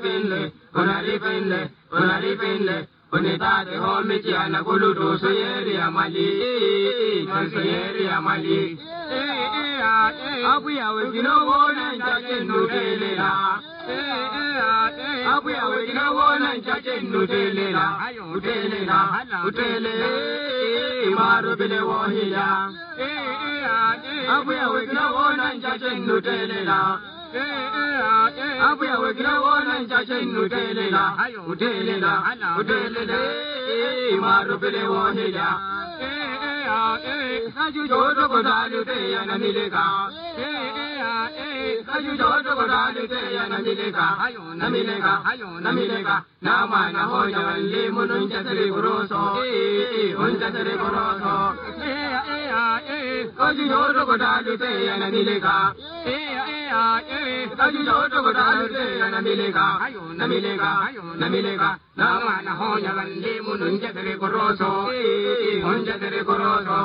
ripinle, una ripinle, Unidade homiti anakuludu soyeri amali, soyeri amali. Abuya wekino wona njaje nudelela. Abuya wekino wona njaje nudelela. Utele, maru bile wohila. Abuya wekino wona njaje nudelela. Abuya wekino wona njaje nudelela. Udelela, maru bile wohila. Kaju jodo kodalu te ya namileka. Kaju jodo kodalu te ya namileka. Nama na hoja wali mununja tere kuroso. Unja tere kuroso. Kaju jodo kodalu te ya namileka. Kaju jodo kodalu te ya namileka. Nama na hoja wali mununja tere kuroso. Unja tere kuroso.